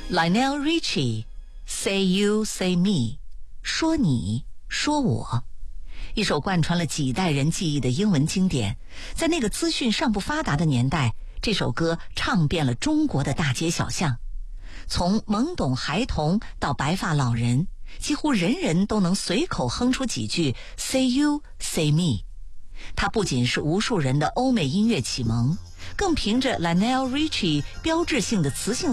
Lionel Richie Say You Say Me 说你说我，一首贯穿了几代人记忆的英文经典，在那个资讯尚不发达的年代，这首歌唱遍了中国的大街小巷，从懵懂孩童到白发老人，几乎人人都能随口哼出几句 Say You Say Me。 它不仅是无数人的欧美音乐启蒙，更凭着 Lionel Richie 标志性的磁性